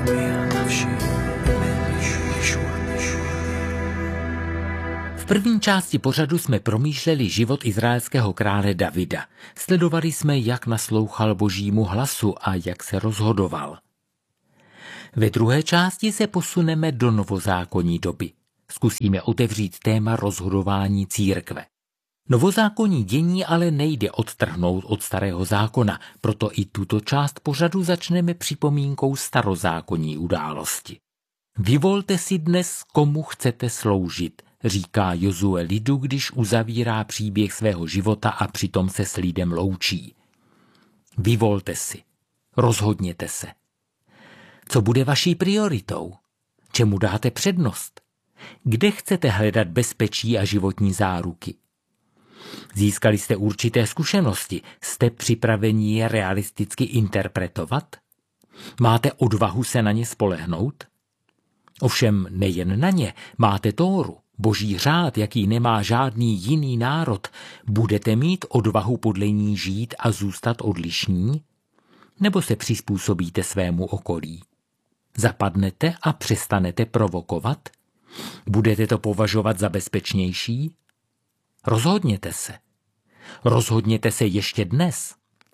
V první části pořadu jsme promýšleli život izraelského krále Davida. Sledovali jsme, jak naslouchal Božímu hlasu a jak se rozhodoval. Ve druhé části se posuneme do novozákonní doby. Zkusíme otevřít téma rozhodování církve. Novozákonní dění ale nejde odtrhnout od starého zákona, proto i tuto část pořadu začneme připomínkou starozákonní události. Vyvolte si dnes, komu chcete sloužit, říká Jozue lidu, když uzavírá příběh svého života a přitom se s lidem loučí. Vyvolte si, rozhodněte se. Co bude vaší prioritou? Čemu dáte přednost? Kde chcete hledat bezpečí a životní záruky? Získali jste určité zkušenosti, jste připraveni je realisticky interpretovat? Máte odvahu se na ně spolehnout? Ovšem nejen na ně, máte Tóru, Boží řád, jaký nemá žádný jiný národ. Budete mít odvahu podle ní žít a zůstat odlišní? Nebo se přizpůsobíte svému okolí? Zapadnete a přestanete provokovat? Budete to považovat za bezpečnější? Rozhodněte se. Rozhodněte se ještě dnes.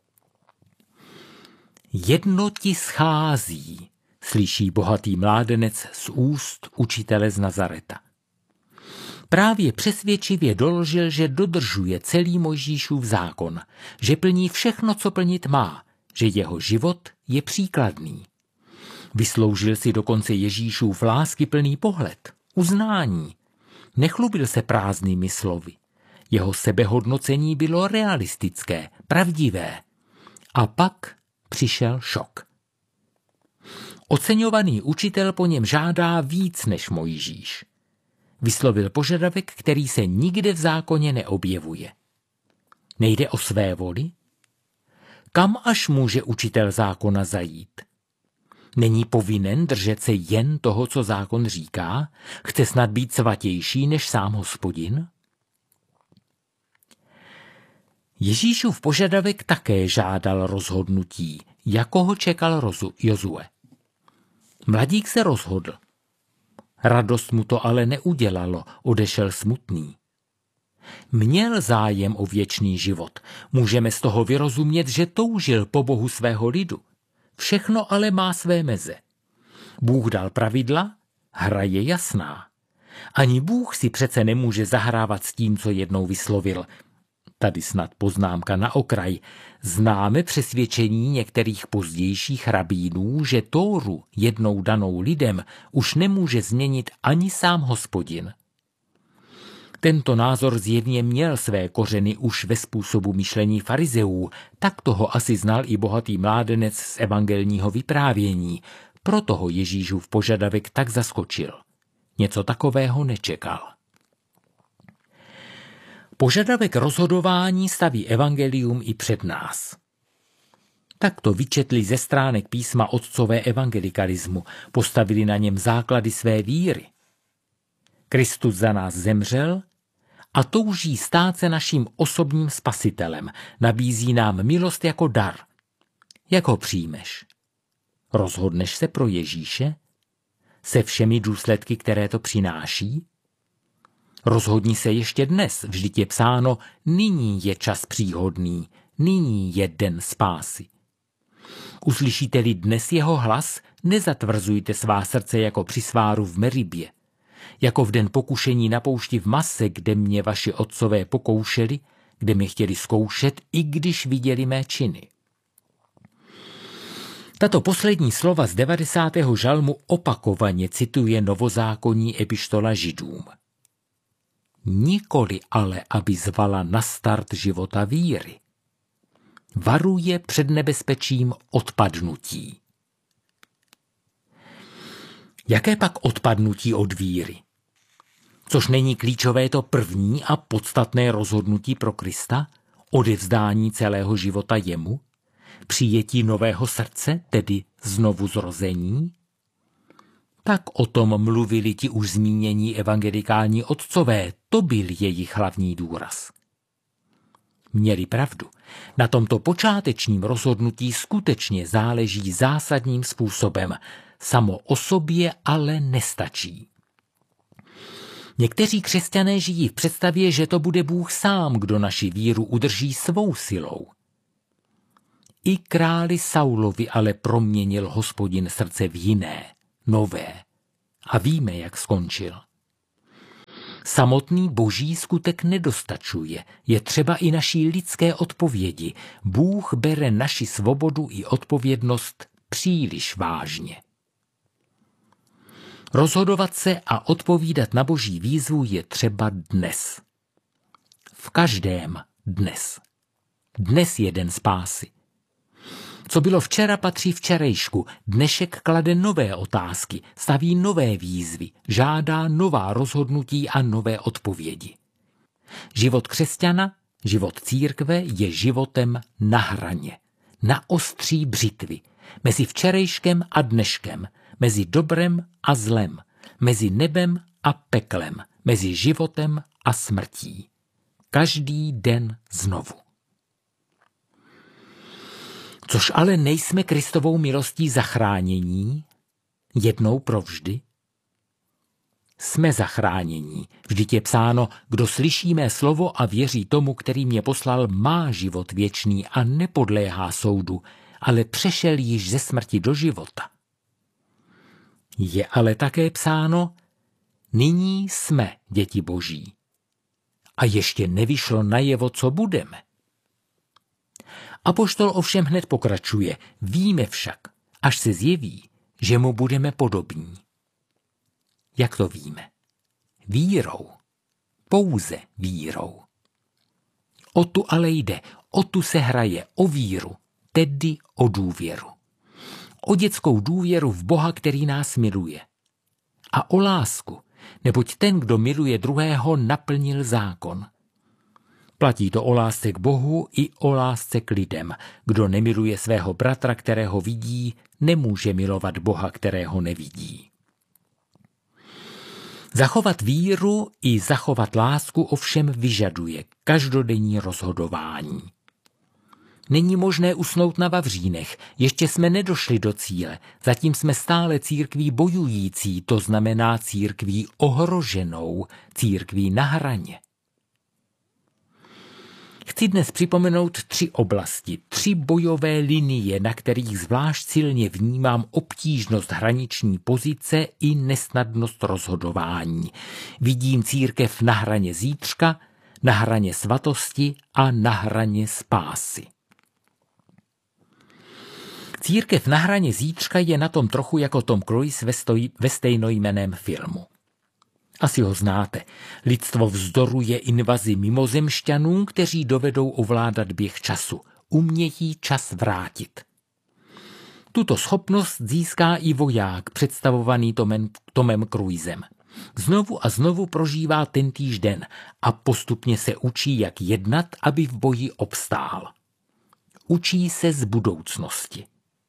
Jedno ti schází, slyší bohatý mládenec z úst učitele z Nazareta. Právě přesvědčivě doložil, že dodržuje celý Mojžíšův zákon, že plní všechno, co plnit má, že jeho život je příkladný. Vysloužil si dokonce Ježíšův láskyplný pohled, uznání. Nechlubil se prázdnými slovy. Jeho sebehodnocení bylo realistické, pravdivé. A pak přišel šok. Oceňovaný učitel po něm žádá víc než Mojžíš. Vyslovil požadavek, který se nikde v zákoně neobjevuje. Nejde o své voli? Kam až může učitel zákona zajít? Není povinen držet se jen toho, co zákon říká? Chce snad být svatější než sám Hospodin? Ježíšův požadavek také žádal rozhodnutí, jako ho čekal Jozue. Mladík se rozhodl. Radost mu to ale neudělalo, odešel smutný. Měl zájem o věčný život. Můžeme z toho vyrozumět, že toužil po Bohu svého lidu. Všechno ale má své meze. Bůh dal pravidla, hra je jasná. Ani Bůh si přece nemůže zahrávat s tím, co jednou vyslovil. Tady snad poznámka na okraj. Známe přesvědčení některých pozdějších rabínů, že Tóru jednou danou lidem už nemůže změnit ani sám Hospodin. Tento názor zjevně měl své kořeny už ve způsobu myšlení farizeů, tak toho asi znal i bohatý mládenec z evangelního vyprávění, proto ho Ježíšův požadavek tak zaskočil. Něco takového nečekal. Požadavek rozhodování staví evangelium i před nás. Tak to vyčetli ze stránek písma otcové evangelikalismu, postavili na něm základy své víry. Kristus za nás zemřel a touží stát se naším osobním spasitelem, nabízí nám milost jako dar. Jak ho přijmeš? Rozhodneš se pro Ježíše? Se všemi důsledky, které to přináší? Rozhodni se ještě dnes, vždyť je psáno, nyní je čas příhodný, nyní je den spásy. Uslyšíte-li dnes jeho hlas, nezatvrzujte svá srdce jako při sváru v Meribě, jako v den pokušení na poušti v Mase, kde mě vaši otcové pokoušeli, kde mě chtěli zkoušet, i když viděli mé činy. Tato poslední slova z 90. žalmu opakovaně cituje novozákonní epištola Židům. Nikoli ale, aby zvala na start života víry. Varuje před nebezpečím odpadnutí. Jaké pak odpadnutí od víry? Což není klíčové to první a podstatné rozhodnutí pro Krista, odevzdání celého života jemu, přijetí nového srdce, tedy znovu zrození? Tak o tom mluvili ti už zmínění evangelikální otcové, to byl jejich hlavní důraz. Měli pravdu. Na tomto počátečním rozhodnutí skutečně záleží zásadním způsobem. samo o sobě ale nestačí. Někteří křesťané žijí v představě, že to bude Bůh sám, kdo naši víru udrží svou silou. I králi Saulovi ale proměnil Hospodin srdce v jiné, nové. A víme, jak skončil. Samotný boží skutek nedostačuje, je třeba i naší lidské odpovědi. Bůh bere naši svobodu i odpovědnost příliš vážně. Rozhodovat se a odpovídat na boží výzvu je třeba dnes. V každém dnes. Dnes je den spásy. Co bylo včera, patří včerejšku. Dnešek klade nové otázky, staví nové výzvy, žádá nová rozhodnutí a nové odpovědi. Život křesťana, život církve je životem na hraně, na ostří břitvy, mezi včerejškem a dneškem, mezi dobrem a zlem, mezi nebem a peklem, mezi životem a smrtí. Každý den znovu. Což ale nejsme Kristovou milostí zachránění, jednou provždy? Jsme zachránění. Vždyť je psáno, kdo slyší mé slovo a věří tomu, který mě poslal, má život věčný a nepodléhá soudu, ale přešel již ze smrti do života. Je ale také psáno, nyní jsme děti Boží. A ještě nevyšlo najevo, co budeme. Apoštol ovšem hned pokračuje, víme však, až se zjeví, že mu budeme podobní. Jak to víme? Vírou. Pouze vírou. O tu ale jde, o tu se hraje, o víru, tedy o důvěru. O dětskou důvěru v Boha, který nás miluje. A o lásku, neboť ten, kdo miluje druhého, naplnil zákon. Platí to o lásce k Bohu i o lásce k lidem. Kdo nemiluje svého bratra, kterého vidí, nemůže milovat Boha, kterého nevidí. Zachovat víru i zachovat lásku ovšem vyžaduje každodenní rozhodování. Není možné usnout na vavřínech, ještě jsme nedošli do cíle, zatím jsme stále církví bojující, to znamená církví ohroženou, církví na hraně. Chci dnes připomenout 3 oblasti, 3 bojové linie, na kterých zvlášť silně vnímám obtížnost hraniční pozice i nesnadnost rozhodování. Vidím církev na hraně zítřka, na hraně svatosti a na hraně spásy. Církev na hraně zítřka je na tom trochu jako Tom Cruise ve stejnojmenném filmu. Asi ho znáte. Lidstvo vzdoruje invazi mimozemšťanů, kteří dovedou ovládat běh času. Umějí čas vrátit. Tuto schopnost získá i voják, představovaný Tomem Cruisem. Znovu a znovu prožívá tentýž den a postupně se učí, jak jednat, aby v boji obstál. Učí se z budoucnosti.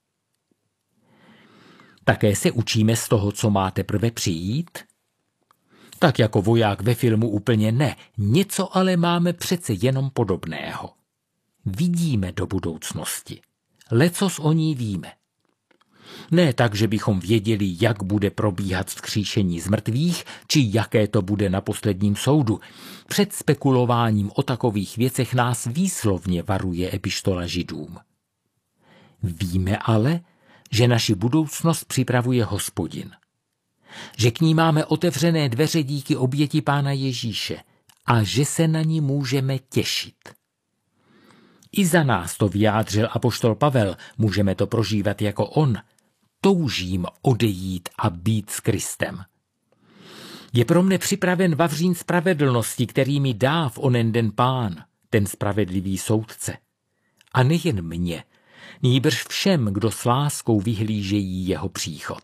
Také se učíme z toho, co má teprve přijít? Tak jako voják ve filmu úplně ne, něco ale máme přece jenom podobného. Vidíme do budoucnosti. Lecos o ní víme. Ne tak, že bychom věděli, jak bude probíhat vzkříšení z mrtvých, či jaké to bude na posledním soudu. Před spekulováním o takových věcech nás výslovně varuje epištola Židům. Víme ale, že naši budoucnost připravuje Hospodin. Že k ní máme otevřené dveře díky oběti Pána Ježíše a že se na ní můžeme těšit. I za nás to vyjádřil apoštol Pavel, můžeme to prožívat jako on. Toužím odejít a být s Kristem. Je pro mne připraven vavřín spravedlnosti, který mi dá v onen den Pán, ten spravedlivý soudce. A nejen mně, nýbrž všem, kdo s láskou vyhlížejí jeho příchod.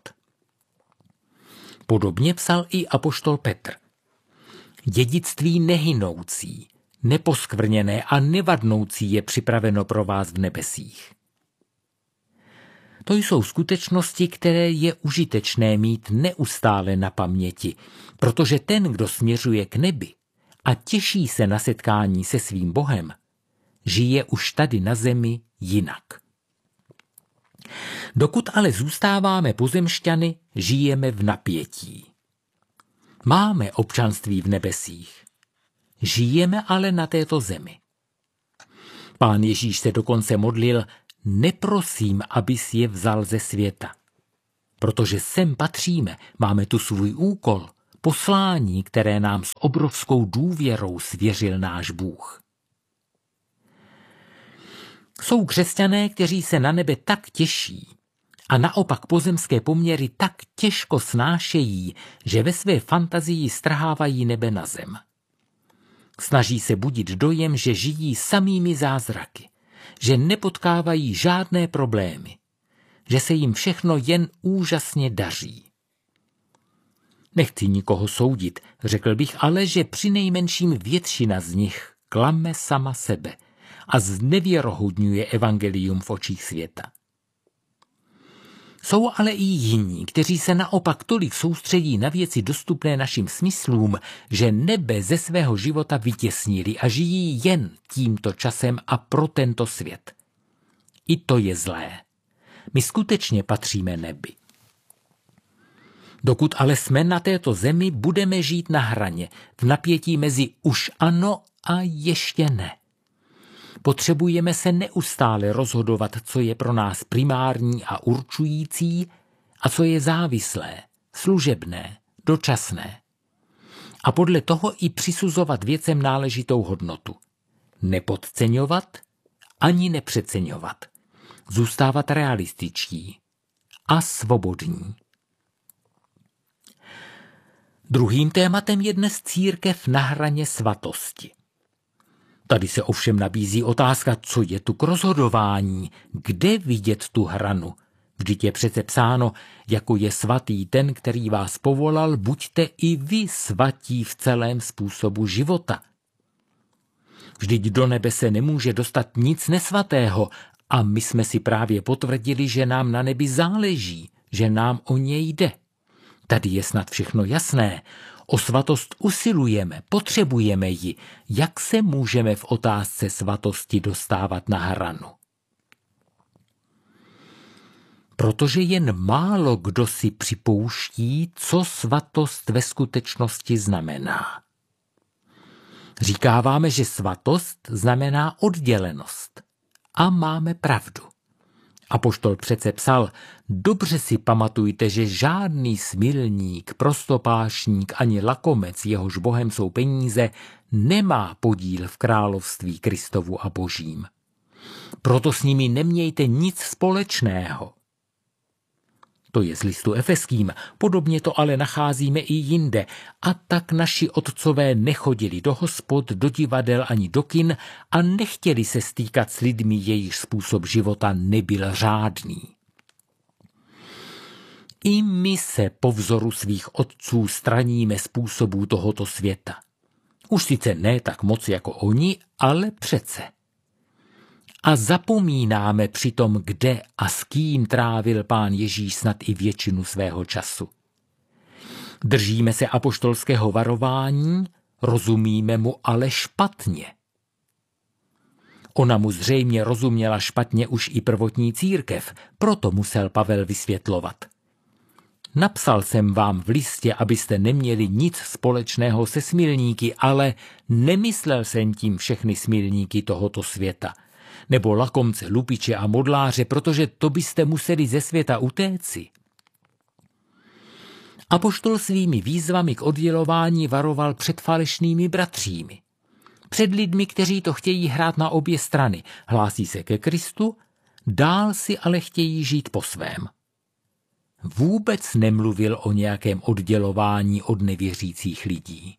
Podobně psal i apoštol Petr. Dědictví nehynoucí, neposkvrněné a nevadnoucí je připraveno pro vás v nebesích. To jsou skutečnosti, které je užitečné mít neustále na paměti, protože ten, kdo směřuje k nebi a těší se na setkání se svým Bohem, žije už tady na zemi jinak. Dokud ale zůstáváme pozemšťany, žijeme v napětí. Máme občanství v nebesích. Žijeme ale na této zemi. Pán Ježíš se dokonce modlil: neprosím, abys je vzal ze světa. Protože sem patříme, máme tu svůj úkol, poslání, které nám s obrovskou důvěrou svěřil náš Bůh. Jsou křesťané, kteří se na nebe tak těší a naopak pozemské poměry tak těžko snášejí, že ve své fantazii strhávají nebe na zem. Snaží se budit dojem, že žijí samými zázraky, že nepotkávají žádné problémy, že se jim všechno jen úžasně daří. Nechci nikoho soudit, řekl bych ale, že přinejmenším většina z nich klame sama sebe a znevěrohodňuje evangelium v očích světa. Jsou ale i jiní, kteří se naopak tolik soustředí na věci dostupné našim smyslům, že nebe ze svého života vytěsnili a žijí jen tímto časem a pro tento svět. I to je zlé. My skutečně patříme nebi. Dokud ale jsme na této zemi, budeme žít na hraně, v napětí mezi už ano a ještě ne. Potřebujeme se neustále rozhodovat, co je pro nás primární a určující a co je závislé, služebné, dočasné. A podle toho i přisuzovat věcem náležitou hodnotu. Nepodceňovat ani nepřeceňovat. Zůstávat realističtí a svobodní. Druhým tématem je dnes církev na hraně svatosti. Tady se ovšem nabízí otázka, co je tu k rozhodování, kde vidět tu hranu. Vždyť je přece psáno, jako je svatý ten, který vás povolal, buďte i vy svatí v celém způsobu života. Vždyť do nebe se nemůže dostat nic nesvatého a my jsme si právě potvrdili, že nám na nebi záleží, že nám o něj jde. Tady je snad všechno jasné. O svatost usilujeme, potřebujeme ji. Jak se můžeme v otázce svatosti dostávat na hranu? Protože jen málo kdo si připouští, co svatost ve skutečnosti znamená. Říkáváme, že svatost znamená oddělenost. A máme pravdu. Apoštol přece psal: dobře si pamatujte, že žádný smilník, prostopášník ani lakomec, jehož bohem jsou peníze, nemá podíl v království Kristovu a Božím. Proto s nimi nemějte nic společného. To je z listu Efeským, podobně to ale nacházíme i jinde. A tak naši otcové nechodili do hospod, do divadel ani do kin a nechtěli se stýkat s lidmi, jejich způsob života nebyl řádný. I my se po vzoru svých otců straníme způsobů tohoto světa. Už sice ne tak moc jako oni, ale přece. A zapomínáme přitom, kde a s kým trávil Pán Ježíš snad i většinu svého času. Držíme se apoštolského varování, rozumíme mu ale špatně. Ona mu zřejmě rozuměla špatně už i prvotní církev, proto musel Pavel vysvětlovat. Napsal jsem vám v listě, abyste neměli nic společného se smilníky, ale nemyslel jsem tím všechny smilníky tohoto světa, nebo lakomce, lupiče a modláře, protože to byste museli ze světa utéci. Apoštol svými výzvami k oddělování varoval před falešnými bratřími. Před lidmi, kteří to chtějí hrát na obě strany, hlásí se ke Kristu, dál si ale chtějí žít po svém. Vůbec nemluvil o nějakém oddělování od nevěřících lidí.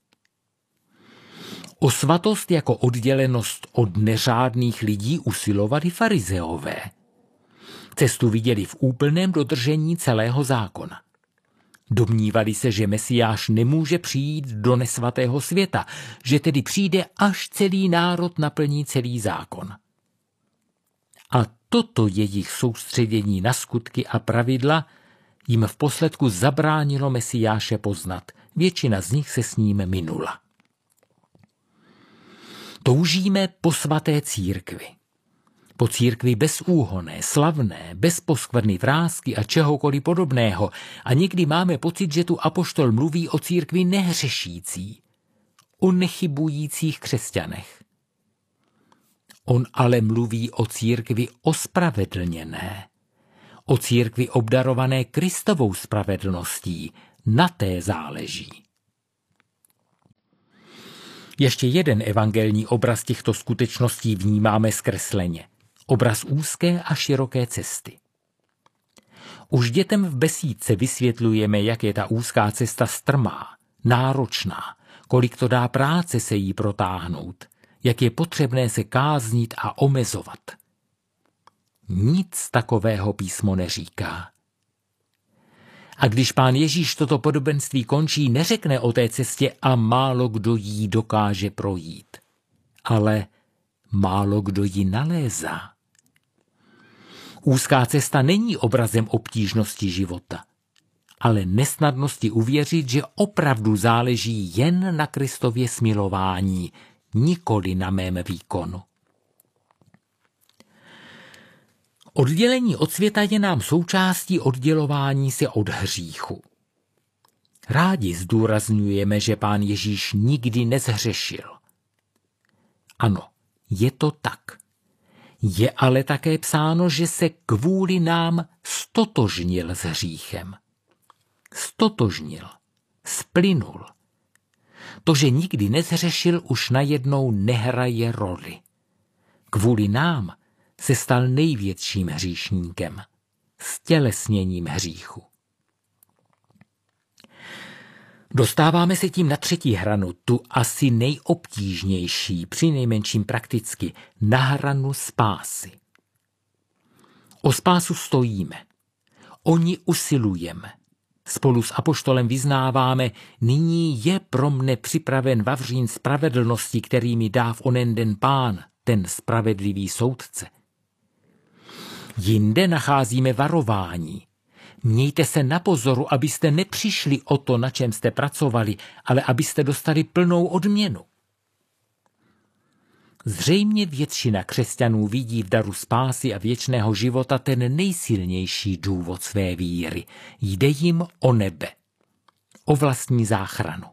O svatost jako oddělenost od neřádných lidí usilovali farizeové. Cestu viděli v úplném dodržení celého zákona. Domnívali se, že Mesiáš nemůže přijít do nesvatého světa, že tedy přijde, až celý národ naplní celý zákon. A toto jejich soustředění na skutky a pravidla jim v posledku zabránilo Mesiáše poznat. Většina z nich se s ním minula. Toužíme po svaté církvi. Po církvi bezúhonné, slavné, bez poskvrny, vrásky a čehokoliv podobného. A někdy máme pocit, že tu apoštol mluví o církvi nehřešící, o nechybujících křesťanech. On ale mluví o církvi ospravedlněné, o církvi obdarované Kristovou spravedlností. Na té záleží. Ještě jeden evangelní obraz těchto skutečností vnímáme zkresleně. Obraz úzké a široké cesty. Už dětem v besídce vysvětlujeme, jak je ta úzká cesta strmá, náročná, kolik to dá práce se jí protáhnout, jak je potřebné se káznit a omezovat. Nic takového písmo neříká. A když Pán Ježíš toto podobenství končí, neřekne o té cestě a málo kdo jí dokáže projít, ale málo kdo ji nalézá. Úzká cesta není obrazem obtížnosti života, ale nesnadnosti uvěřit, že opravdu záleží jen na Kristově smilování, nikoli na mém výkonu. Oddělení od světa je nám součástí oddělování se od hříchu. Rádi zdůrazňujeme, že Pán Ježíš nikdy nezhřešil. Ano, je to tak. Je ale také psáno, že se kvůli nám stotožnil s hříchem. Stotožnil, splynul. To, že nikdy nezhřešil, už najednou nehraje roli. Kvůli nám se stal největším hříšníkem, stělesněním hříchu. Dostáváme se tím na třetí hranu, tu asi nejobtížnější, přinejmenším prakticky, na hranu spásy. O spásu stojíme, o ní usilujeme. Spolu s apoštolem vyznáváme, nyní je pro mne připraven vavřín spravedlnosti, který mi dá v onen den Pán, ten spravedlivý soudce. Jinde nacházíme varování. Mějte se na pozoru, abyste nepřišli o to, na čem jste pracovali, ale abyste dostali plnou odměnu. Zřejmě většina křesťanů vidí v daru spásy a věčného života ten nejsilnější důvod své víry. Jde jim o nebe, o vlastní záchranu.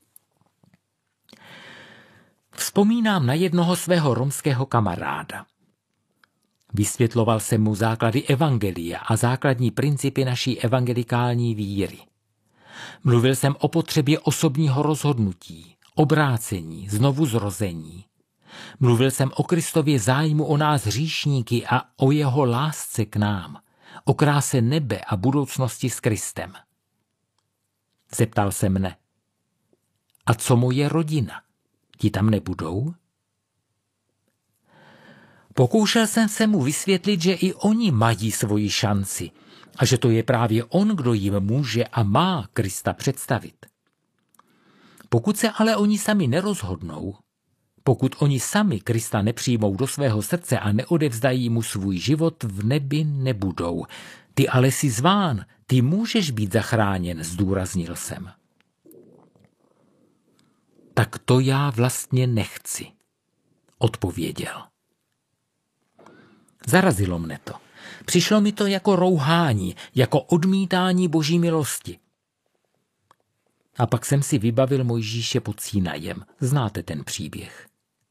Vzpomínám na jednoho svého romského kamaráda. Vysvětloval jsem mu základy evangelia a základní principy naší evangelikální víry. Mluvil jsem o potřebě osobního rozhodnutí, obrácení, znovuzrození. Mluvil jsem o Kristově zájmu o nás hříšníky a o jeho lásce k nám, o kráse nebe a budoucnosti s Kristem. Zeptal se mne, a co moje rodina? Ti tam nebudou? Pokoušel jsem se mu vysvětlit, že i oni mají svoji šanci a že to je právě on, kdo jim může a má Krista představit. Pokud se ale oni sami nerozhodnou, pokud oni sami Krista nepřijmou do svého srdce a neodevzdají mu svůj život, v nebi nebudou. Ty ale jsi zván, ty můžeš být zachráněn, zdůraznil jsem. Tak to já vlastně nechci, odpověděl. Zarazilo mne to. Přišlo mi to jako rouhání, jako odmítání Boží milosti. A pak jsem si vybavil Mojžíše pod Sinajem. Znáte ten příběh.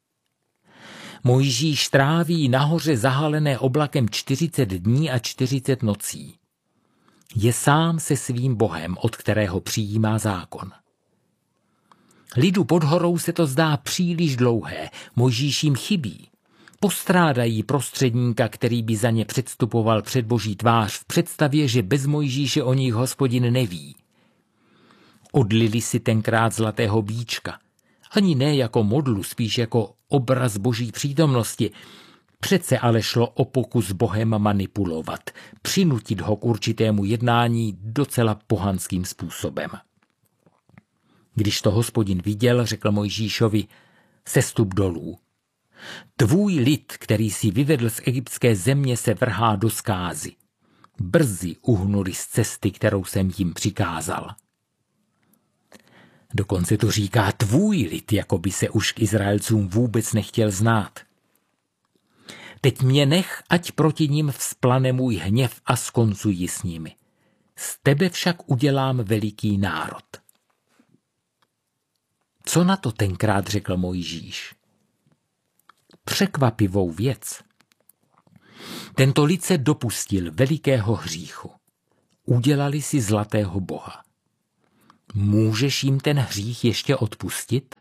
Mojžíš tráví nahoře zahalené oblakem 40 dní a 40 nocí. Je sám se svým Bohem, od kterého přijímá zákon. Lidu pod horou se to zdá příliš dlouhé, Mojžíš jim chybí. Postrádají prostředníka, který by za ně předstupoval před Boží tvář v představě, že bez Mojžíše o nich Hospodin neví. Odlili si tenkrát zlatého býčka. Ani ne jako modlu, spíš jako obraz Boží přítomnosti. Přece ale šlo o pokus Bohem manipulovat, přinutit ho k určitému jednání docela pohanským způsobem. Když to Hospodin viděl, řekl Mojžíšovi, sestup dolů. Tvůj lid, který si vyvedl z egyptské země, se vrhá do zkázy. Brzy uhnuli z cesty, kterou jsem jim přikázal. Dokonce to říká tvůj lid, jako by se už k Izraelcům vůbec nechtěl znát. Teď mě nech, ať proti ním vzplane můj hněv a skoncuji s nimi. Z tebe však udělám veliký národ. Co na to tenkrát řekl Mojžíš? Překvapivou věc. Tento lid se dopustil velikého hříchu. Udělali si zlatého boha. Můžeš jim ten hřích ještě odpustit?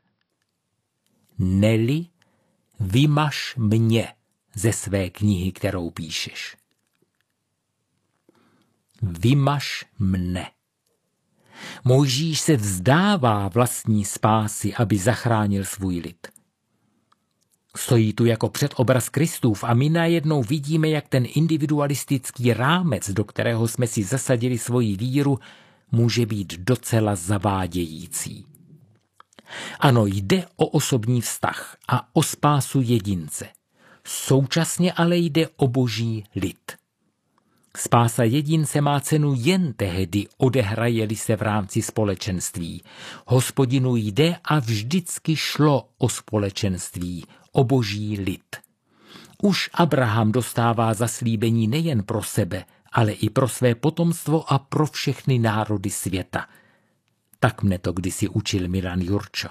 Neli, vymaž mě ze své knihy, kterou píšeš. Vymaž mne. Mojžíš se vzdává vlastní spásy, aby zachránil svůj lid. Stojí tu jako předobraz Kristův a my najednou vidíme, jak ten individualistický rámec, do kterého jsme si zasadili svoji víru, může být docela zavádějící. Ano, jde o osobní vztah a o spásu jedince. Současně ale jde o boží lid. Spása jedince má cenu jen tehdy, odehraje-li se v rámci společenství. Hospodinu jde a vždycky šlo o společenství, o boží lid. Už Abraham dostává zaslíbení nejen pro sebe, ale i pro své potomstvo a pro všechny národy světa. Tak mne to kdysi učil Milan Jurčo.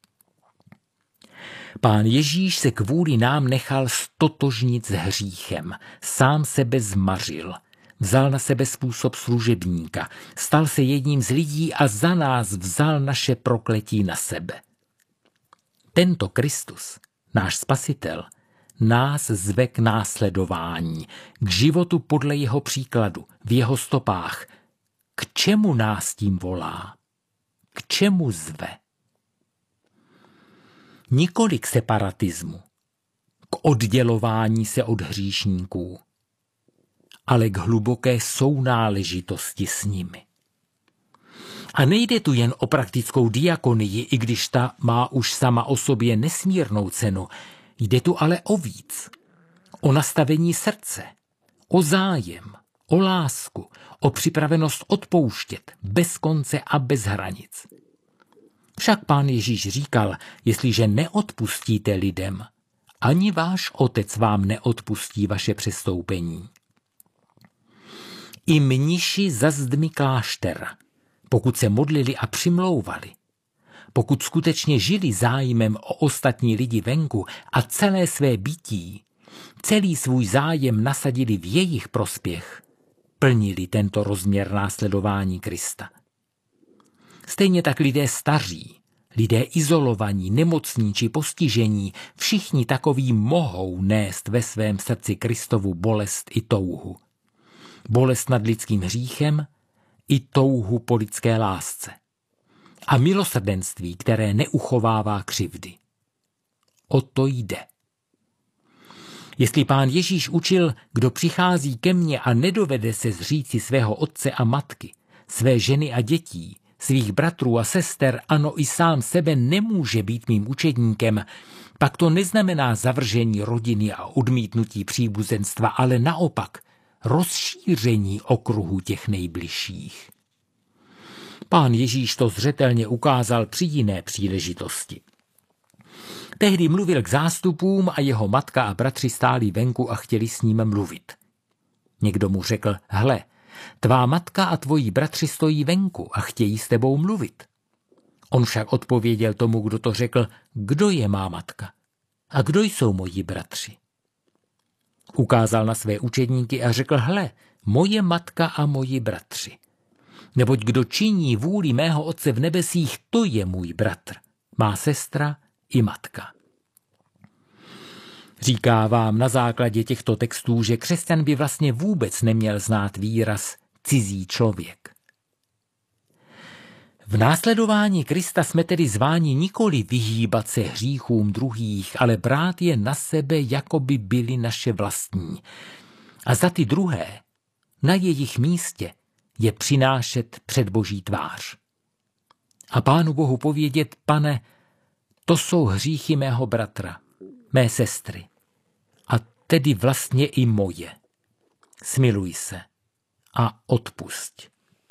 Pán Ježíš se kvůli nám nechal stotožnit s hříchem, sám sebe zmařil, vzal na sebe způsob služebníka, stal se jedním z lidí a za nás vzal naše prokletí na sebe. Tento Kristus, náš Spasitel, nás zve k následování, k životu podle jeho příkladu, v jeho stopách. K čemu nás tím volá? K čemu zve? Nikoli k separatismu, k oddělování se od hříšníků, ale k hluboké sounáležitosti s nimi. A nejde tu jen o praktickou diakonii, i když ta má už sama o sobě nesmírnou cenu. Jde tu ale o víc. O nastavení srdce, o zájem, o lásku, o připravenost odpouštět bez konce a bez hranic. Však Pán Ježíš říkal, jestliže neodpustíte lidem, ani váš Otec vám neodpustí vaše přestoupení. I mniši za zdmi kláštera, pokud se modlili a přimlouvali, pokud skutečně žili zájmem o ostatní lidi venku a celé své bytí, celý svůj zájem nasadili v jejich prospěch, plnili tento rozměr následování Krista. Stejně tak lidé staří, lidé izolovaní, nemocní či postižení, všichni takoví mohou nést ve svém srdci Kristovu bolest i touhu. Bolest nad lidským hříchem i touhu po lidské lásce. A milosrdenství, které neuchovává křivdy. O to jde. Jestli Pán Ježíš učil, kdo přichází ke mně a nedovede se zříci svého otce a matky, své ženy a dětí, svých bratrů a sester, ano i sám sebe nemůže být mým učedníkem, pak to neznamená zavržení rodiny a odmítnutí příbuzenstva, ale naopak rozšíření okruhu těch nejbližších. Pán Ježíš to zřetelně ukázal při jiné příležitosti. Tehdy mluvil k zástupům a jeho matka a bratři stáli venku a chtěli s ním mluvit. Někdo mu řekl, hle, tvá matka a tvoji bratři stojí venku a chtějí s tebou mluvit. On však odpověděl tomu, kdo to řekl, kdo je má matka a kdo jsou moji bratři. Ukázal na své učedníky a řekl, hle, moje matka a moji bratři. Neboť kdo činí vůli mého Otce v nebesích, to je můj bratr, má sestra i matka. Říká vám na základě těchto textů, že křesťan by vlastně vůbec neměl znát výraz cizí člověk. V následování Krista jsme tedy zváni nikoli vyhýbat se hříchům druhých, ale brát je na sebe, jako by byly naše vlastní. A za ty druhé, na jejich místě, je přinášet před Boží tvář. A Pánu Bohu povědět, Pane, to jsou hříchy mého bratra, mé sestry, a tedy vlastně i moje. Smiluj se a odpusť.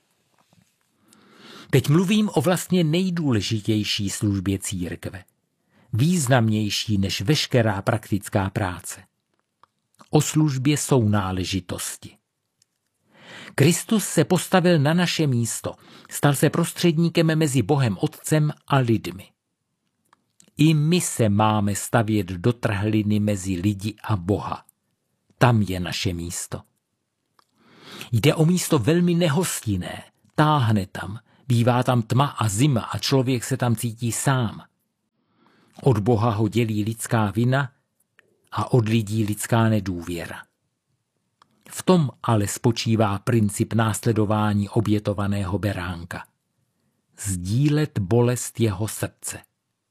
Teď mluvím o vlastně nejdůležitější službě církve, významnější než veškerá praktická práce. o službě sounáležitosti. Kristus se postavil na naše místo, stal se prostředníkem mezi Bohem Otcem a lidmi. I my se máme stavět do trhliny mezi lidi a Boha. Tam je naše místo. Jde o místo velmi nehostinné, táhne tam, bývá tam tma a zima a člověk se tam cítí sám. Od Boha ho dělí lidská vina a od lidí lidská nedůvěra. V tom ale spočívá princip následování obětovaného beránka. Sdílet bolest jeho srdce.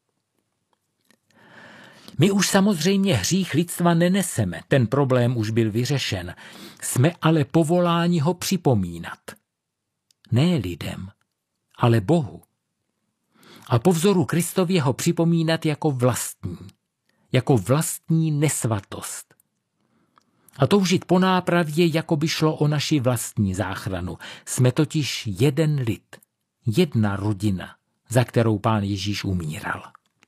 My už samozřejmě hřích lidstva neneseme, ten problém už byl vyřešen. Jsme ale povoláni ho připomínat. Ne lidem, ale Bohu. A po vzoru Kristově ho připomínat jako vlastní nesvatost. A toužit po nápravě, jako by šlo o naši vlastní záchranu. Jsme totiž jeden lid, jedna rodina, za kterou Pán Ježíš umíral.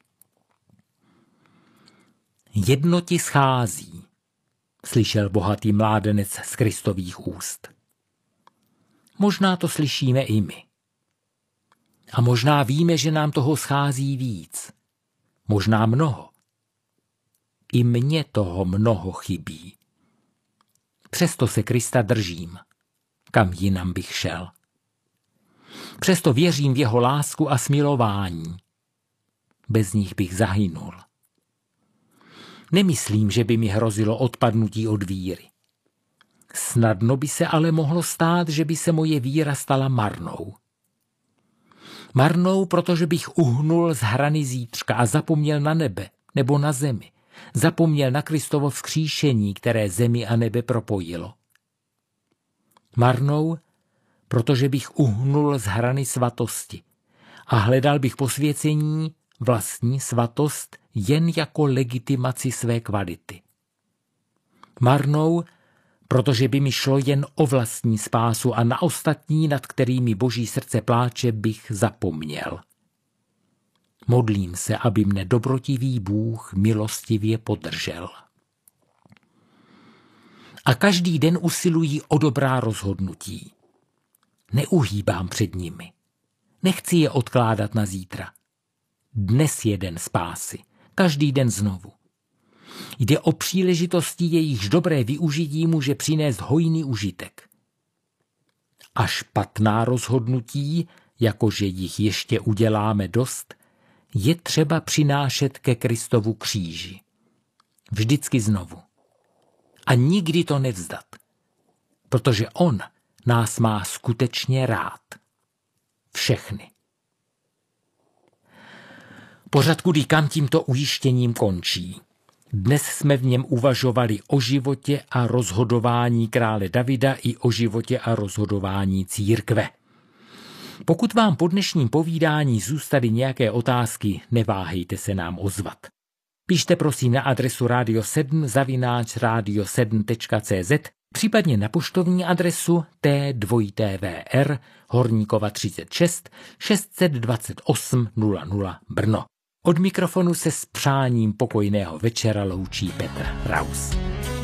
Jedno ti schází, slyšel bohatý mládenec z Kristových úst. Možná to slyšíme i my. A možná víme, že nám toho schází víc. Možná mnoho. I mně toho mnoho chybí. Přesto se Krista držím. Kam jinam bych šel? Přesto věřím v jeho lásku a smilování. Bez nich bych zahynul. Nemyslím, že by mi hrozilo odpadnutí od víry. Snadno by se ale mohlo stát, že by se moje víra stala marnou. Marnou, protože bych uhnul z hrany zítřka a zapomněl na nebe nebo na zemi. Zapomněl na Kristovo vzkříšení, které zemi a nebe propojilo. Marnou, protože bych uhnul z hrany svatosti a hledal bych posvěcení, vlastní svatost, jen jako legitimaci své kvality. Marnou, protože by mi šlo jen o vlastní spásu a na ostatní, nad kterými Boží srdce pláče, bych zapomněl. Modlím se, aby mne dobrotivý Bůh milostivě podržel. A každý den usilují o dobrá rozhodnutí. Neuhýbám před nimi. Nechci je odkládat na zítra. Dnes je den spásy, každý den znovu. Jde o příležitosti, jejichž dobré využití může přinést hojný užitek. A špatná rozhodnutí, jakože jich ještě uděláme dost, je třeba přinášet ke Kristovu kříži. Vždycky znovu. A nikdy to nevzdat, protože on nás má skutečně rád. Všechny. Pořad Kudy kam tímto ujištěním končí. Dnes jsme v něm uvažovali o životě a rozhodování krále Davida i o životě a rozhodování církve. Pokud vám po dnešním povídání zůstaly nějaké otázky, neváhejte se nám ozvat. Pište prosím na adresu radio7@radio7.cz, případně na poštovní adresu T2TVR Horníkova 36 628 00 Brno. Od mikrofonu se s přáním pokojného večera loučí Petr Raus.